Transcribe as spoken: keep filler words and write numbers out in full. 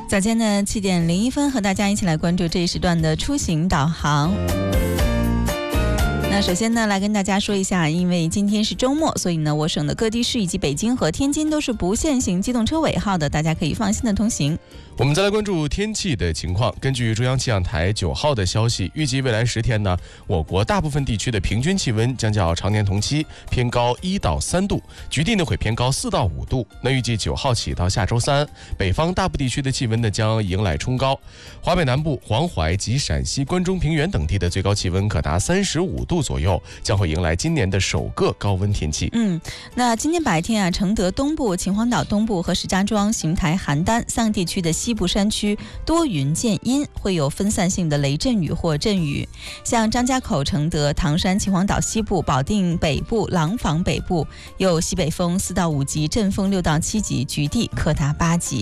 早间呢七点零一分，和大家一起来关注这一时段的出行导航。那首先呢，来跟大家说一下，因为今天是周末，所以呢，我省的各地市以及北京和天津都是不限行机动车尾号的，大家可以放心的通行。 我们再来关注天气的情况。根据中央气象台九号的消息，预计未来十天呢，我国大部分地区的平均气温将较常年同期偏高一到三度，局地呢会偏高四到五度。那预计九号起到下周三，北方大部地区的气温呢将迎来冲高，华北南部、黄淮及陕西关中平原等地的最高气温可达三十五度左右，将会迎来今年的首个高温天气。 嗯，那今天白天啊，承德东部、秦皇岛东部和石家庄、邢台、邯郸三个地区的西部山区多云见阴，会有分散性的雷阵雨或阵雨。像张家口、承德、唐山、秦皇岛西部、保定北部、廊坊北部有西北风四到五级，阵风六到七级，局地可达八级。